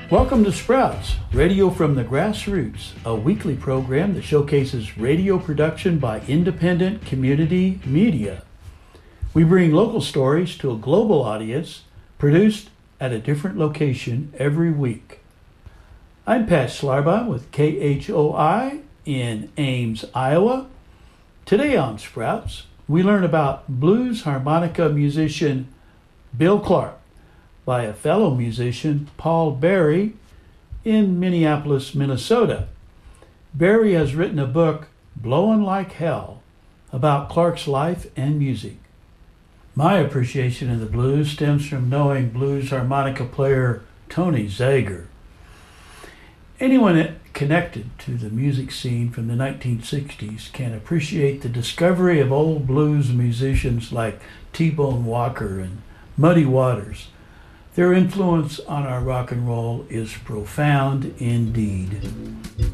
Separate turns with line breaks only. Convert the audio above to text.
Welcome to Sprouts, Radio from the Grassroots, a weekly program that showcases radio production by independent community media. We bring local stories to a global audience, produced at a different location every week. I'm Pat Schlarba with KHOI in Ames, Iowa. Today on Sprouts, we learn about blues harmonica musician Bill Clark by a fellow musician, Paul Berry, in Minneapolis, Minnesota. Berry has written a book, Blowin' Like Hell, about Clark's life and music. My appreciation of the blues stems from knowing blues harmonica player Tony Zager. Anyone connected to the music scene from the 1960s can appreciate the discovery of old blues musicians like T-Bone Walker and Muddy Waters. Their influence on our rock and roll is profound indeed.